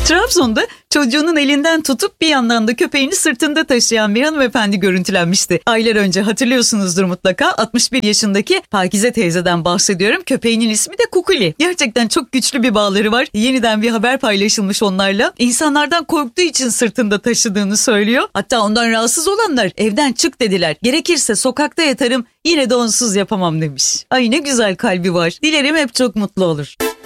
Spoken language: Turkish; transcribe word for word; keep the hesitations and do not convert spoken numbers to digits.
Trabzon'da çocuğunun elinden tutup bir yandan da köpeğini sırtında taşıyan bir hanımefendi görüntülenmişti. Aylar önce hatırlıyorsunuzdur mutlaka, altmış bir yaşındaki Pakize teyzeden bahsediyorum. Köpeğinin ismi de Kukuli. Gerçekten çok güçlü bir bağları var. Yeniden bir haber paylaşılmış onlarla. İnsanlardan korktuğu için sırtında taşıdığını söylüyor. Hatta ondan rahatsız olanlar evden çık dediler. Gerekirse sokakta yatarım, yine de onsuz yapamam demiş. Ay ne güzel kalbi var. Dilerim hep çok mutlu olur.